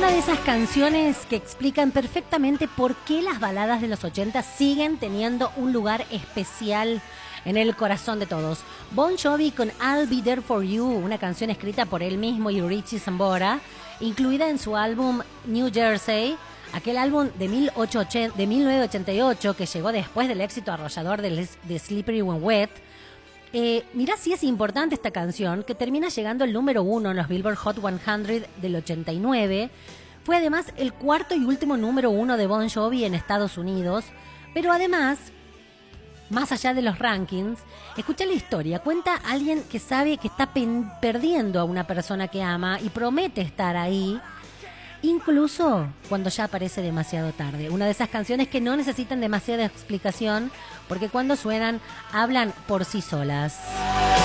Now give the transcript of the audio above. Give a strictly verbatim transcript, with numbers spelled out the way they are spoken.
una de esas canciones que explican perfectamente por qué las baladas de los ochenta siguen teniendo un lugar especial en el corazón de todos. Bon Jovi con I'll Be There For You, una canción escrita por él mismo y Richie Sambora, incluida en su álbum New Jersey, aquel álbum de, mil novecientos ochenta y ocho que llegó después del éxito arrollador de, de Slippery When Wet. Eh, mirá si es importante esta canción, que termina llegando al número uno en los Billboard Hot cien del ochenta y nueve. Fue además el cuarto y último número uno de Bon Jovi en Estados Unidos. Pero además, más allá de los rankings, escucha la historia. Cuenta alguien que sabe que está pen- perdiendo a una persona que ama y promete estar ahí, incluso cuando ya aparece demasiado tarde. Una de esas canciones que no necesitan demasiada explicación, porque cuando suenan, hablan por sí solas.